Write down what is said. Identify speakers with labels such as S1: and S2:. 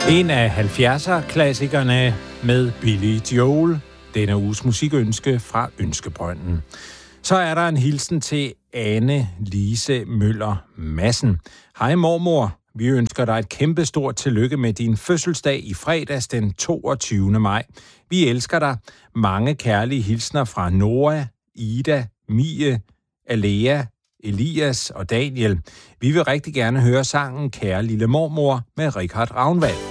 S1: En af 70'er-klassikerne med Billy Joel. Denne uges musikønske fra Ønskebrønden. Så er der en hilsen til Ane Lise Møller Madsen. Hej mormor, vi ønsker dig et kæmpestort tillykke med din fødselsdag i fredags den 22. maj. Vi elsker dig. Mange kærlige hilsner fra Nora, Ida, Mie, Alea, Elias og Daniel. Vi vil rigtig gerne høre sangen Kære lille mormor med Richard Ravnvald.